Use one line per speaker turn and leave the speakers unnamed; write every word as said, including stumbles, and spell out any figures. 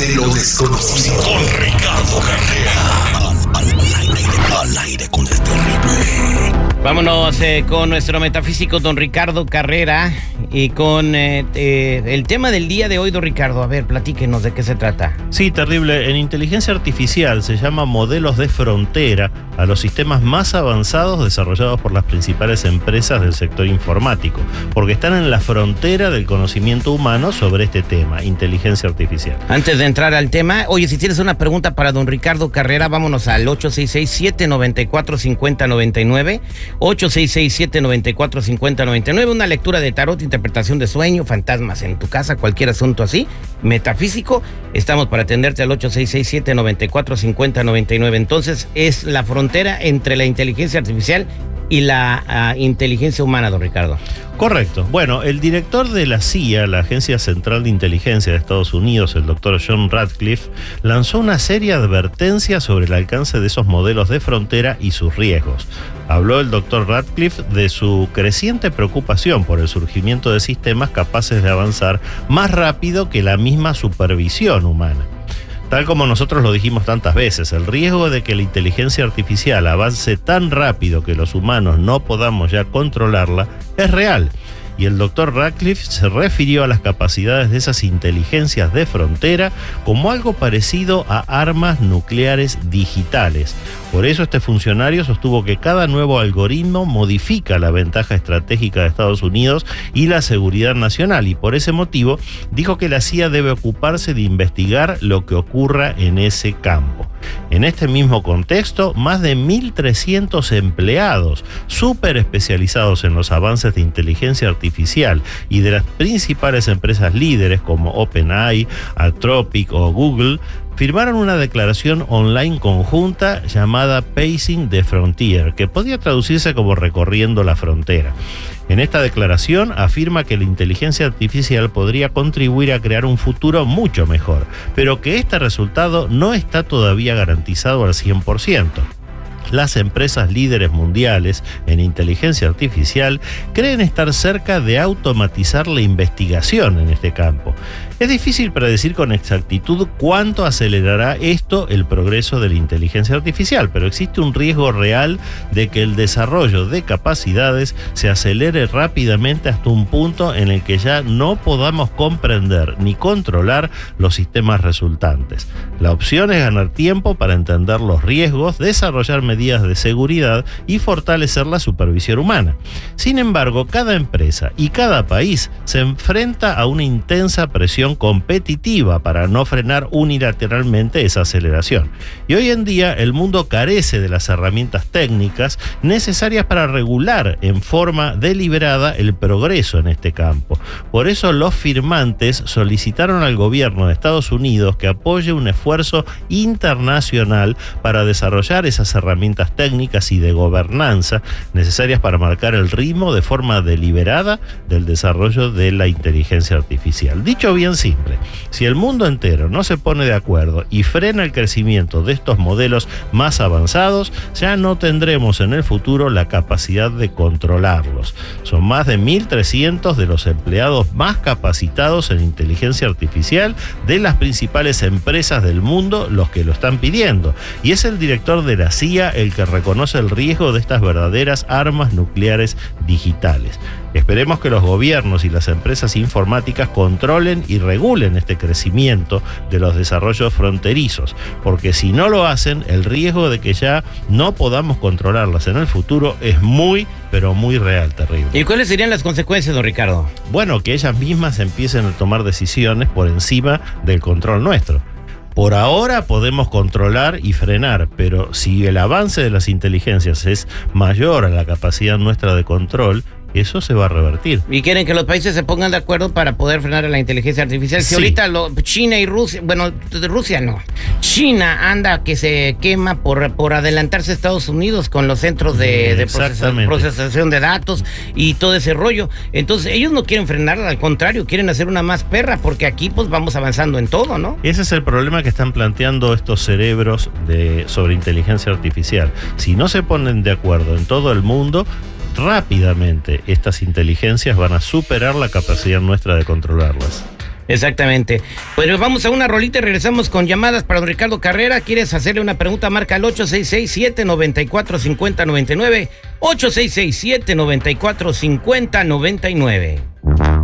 de lo desconocido. Con Ricardo Carrera. Al, al, al, aire, al aire con el terrible.
Vámonos eh, con nuestro metafísico don Ricardo Carrera y con eh, eh, el tema del día de hoy, don Ricardo. A ver, platíquenos de qué se trata.
Sí, terrible. En inteligencia artificial se llama modelos de frontera a los sistemas más avanzados desarrollados por las principales empresas del sector informático, porque están en la frontera del conocimiento humano sobre este tema, inteligencia artificial.
Antes de entrar al tema, oye, si tienes una pregunta para don Ricardo Carrera, vámonos al ocho seis seis, siete nueve cuatro, cinco cero nueve nueve. ocho seis seis, siete nueve cuatro, cinco cero nueve nueve, una lectura de tarot, interpretación de sueño, fantasmas en tu casa, cualquier asunto así, metafísico, estamos para atenderte al ocho seis seis, siete nueve cuatro, cinco cero nueve nueve. Entonces, es la frontera entre la inteligencia artificial y la uh, inteligencia humana, don Ricardo.
Correcto. Bueno, el director de la C I A, la Agencia Central de Inteligencia de Estados Unidos, el doctor John Ratcliffe, lanzó una seria advertencia sobre el alcance de esos modelos de frontera y sus riesgos. Habló el doctor Ratcliffe de su creciente preocupación por el surgimiento de sistemas capaces de avanzar más rápido que la misma supervisión humana. Tal como nosotros lo dijimos tantas veces, el riesgo de que la inteligencia artificial avance tan rápido que los humanos no podamos ya controlarla es real. Y el doctor Ratcliffe se refirió a las capacidades de esas inteligencias de frontera como algo parecido a armas nucleares digitales. Por eso este funcionario sostuvo que cada nuevo algoritmo modifica la ventaja estratégica de Estados Unidos y la seguridad nacional, y por ese motivo dijo que la C I A debe ocuparse de investigar lo que ocurra en ese campo. En este mismo contexto, más de mil trescientos empleados súper especializados en los avances de inteligencia artificial y de las principales empresas líderes como OpenAI, Anthropic o Google firmaron una declaración online conjunta llamada Pacing the Frontier, que podía traducirse como recorriendo la frontera. En esta declaración afirma que la inteligencia artificial podría contribuir a crear un futuro mucho mejor, pero que este resultado no está todavía garantizado al cien por ciento. Las empresas líderes mundiales en inteligencia artificial creen estar cerca de automatizar la investigación en este campo. Es difícil predecir con exactitud cuánto acelerará esto el progreso de la inteligencia artificial, pero existe un riesgo real de que el desarrollo de capacidades se acelere rápidamente hasta un punto en el que ya no podamos comprender ni controlar los sistemas resultantes. La opción es ganar tiempo para entender los riesgos, desarrollar medidas de seguridad y fortalecer la supervisión humana. Sin embargo, cada empresa y cada país se enfrenta a una intensa presión competitiva para no frenar unilateralmente esa aceleración. Y hoy en día el mundo carece de las herramientas técnicas necesarias para regular en forma deliberada el progreso en este campo. Por eso los firmantes solicitaron al gobierno de Estados Unidos que apoye un esfuerzo internacional para desarrollar esas herramientas técnicas y de gobernanza necesarias para marcar el ritmo de forma deliberada del desarrollo de la inteligencia artificial. Dicho bien simple, si el mundo entero no se pone de acuerdo y frena el crecimiento de estos modelos más avanzados, ya no tendremos en el futuro la capacidad de controlarlos. Son más de mil trescientos de los empleados más capacitados en inteligencia artificial de las principales empresas del mundo los que lo están pidiendo, y es el director de la C I A el que reconoce el riesgo de estas verdaderas armas nucleares digitales. Esperemos que los gobiernos y las empresas informáticas controlen y regulen este crecimiento de los desarrollos fronterizos, porque si no lo hacen, el riesgo de que ya no podamos controlarlas en el futuro es muy, pero muy real, terrible.
¿Y cuáles serían las consecuencias, don Ricardo?
Bueno, que ellas mismas empiecen a tomar decisiones por encima del control nuestro. Por ahora podemos controlar y frenar, pero si el avance de las inteligencias es mayor a la capacidad nuestra de control, eso se va a revertir.
Y quieren que los países se pongan de acuerdo para poder frenar a la inteligencia artificial. Si sí. ahorita lo, China y Rusia, bueno, Rusia no, China anda que se quema por, por adelantarse a Estados Unidos con los centros de, de procesa, procesación de datos y todo ese rollo. Entonces ellos no quieren frenarla, al contrario, quieren hacer una más perra, porque aquí pues vamos avanzando en todo, ¿no?
Ese es el problema que están planteando estos cerebros de, sobre inteligencia artificial. Si no se ponen de acuerdo en todo el mundo, rápidamente estas inteligencias van a superar la capacidad nuestra de controlarlas.
Exactamente. Pues vamos a una rolita y regresamos con llamadas para don Ricardo Carrera. ¿Quieres hacerle una pregunta? Marca al ocho seis seis, siete nueve cuatro, cinco cero nueve nueve. ocho seis seis, siete nueve cuatro, cinco cero nueve nueve.